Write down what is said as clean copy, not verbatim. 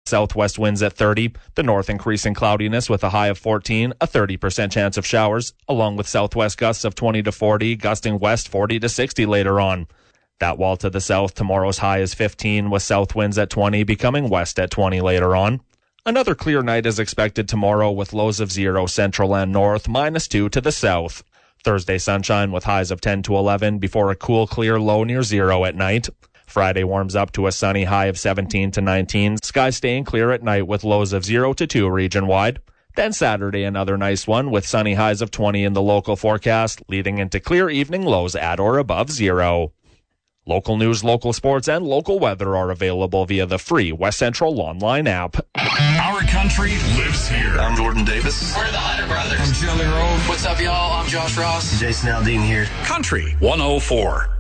Southwest winds at 30. The north increasing cloudiness with a high of 14, a 30% chance of showers, along with southwest gusts of 20 to 40, gusting west 40 to 60 later on. That wall to the south, tomorrow's high is 15 with south winds at 20, becoming west at 20 later on. Another clear night is expected tomorrow with lows of 0 central and north, -2 to the south. Thursday sunshine with highs of 10 to 11 before a cool, clear low near 0 at night. Friday warms up to a sunny high of 17 to 19, skies staying clear at night with lows of 0 to 2 region-wide. Then Saturday, another nice one with sunny highs of 20 in the local forecast, leading into clear evening lows at or above 0. Local news, local sports, and local weather are available via the free West Central online app. Our country lives here. I'm Jordan Davis. We're the Hunter Brothers. I'm Jelly Roll. What's up, y'all? I'm Josh Ross. Jason Aldean here. Country 104.